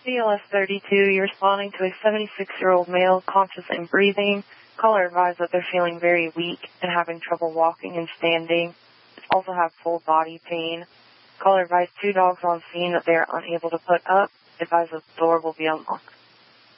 CLS 32, you're responding to a 76-year-old male conscious and breathing. Caller advised that they're feeling very weak and having trouble walking and standing. Also have full body pain. Caller advised 2 dogs on scene that they are unable to put up. Advised the door will be unlocked.